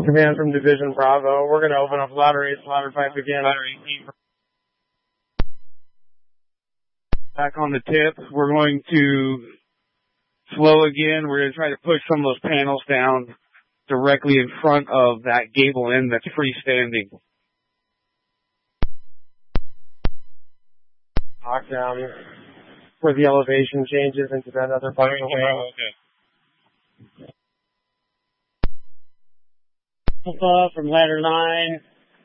Command from Division Bravo. We're going to open up ladder 8, ladder 5 again. Ladder 18. Back on the tip. We're going to slow again. We're going to try to push some of those panels down directly in front of that gable end that's freestanding. Lock down where the elevation changes into that other part of the wheel. Okay. Alpha from ladder 9.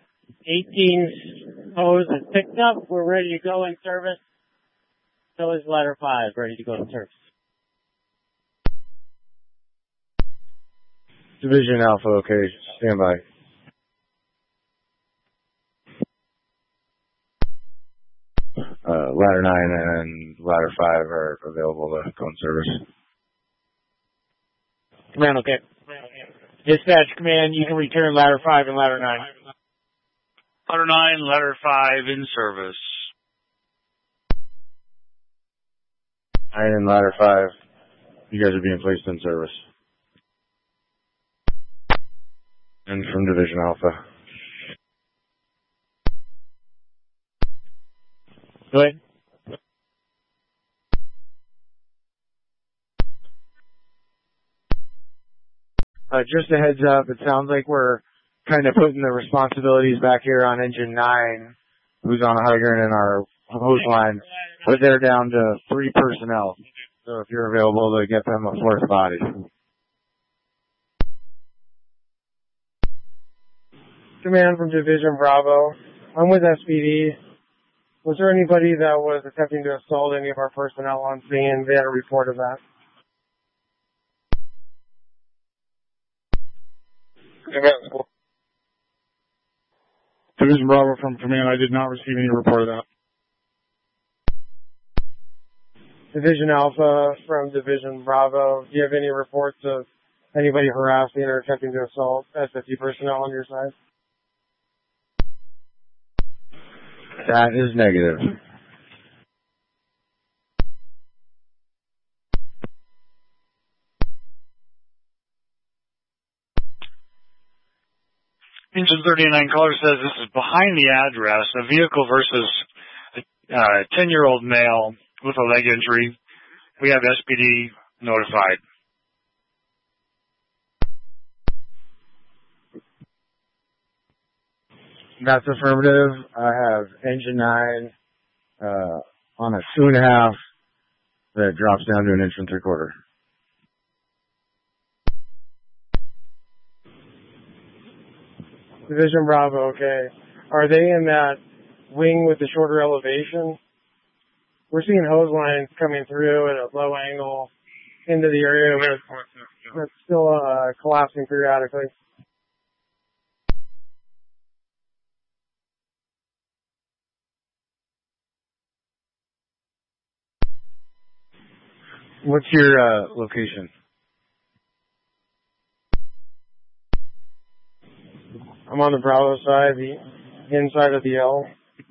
18's hose is picked up. We're ready to go in service. So is ladder 5 ready to go in service. Division Alpha, okay. Stand by. Ladder 9 and ladder 5 are available to go in service. Command, okay. Dispatch, command, you can return ladder 5 and ladder 9. Ladder 9, ladder 5 in service. 9 and ladder 5, you guys are being placed in service. And from Division Alpha. Go ahead. Just a heads up, it sounds like we're kind of putting the responsibilities back here on engine 9, who's on a hydrant in our hose line, but they're down to 3 personnel. So if you're available to get them a 4th body. Command from Division Bravo. I'm with SPD. Was there anybody that was attempting to assault any of our personnel on scene? They had a report of that. Division Bravo from command, I did not receive any report of that. Division Alpha from Division Bravo, do you have any reports of anybody harassing or attempting to assault SFT personnel on your side? That is negative. Engine 39 caller says this is behind the address, a vehicle versus a 10-year-old male with a leg injury. We have SPD notified. That's affirmative. I have engine 9 on a 2.5 that drops down to 1 3/4 inches. Division Bravo, okay. Are they in that wing with the shorter elevation? We're seeing hose lines coming through at a low angle into the area where it's still collapsing periodically. What's your location? I'm on the Bravo side, the inside of the L.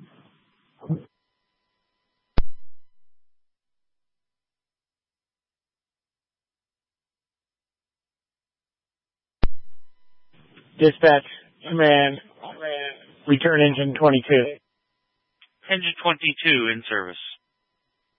Dispatch, command, return engine 22. Engine 22 in service.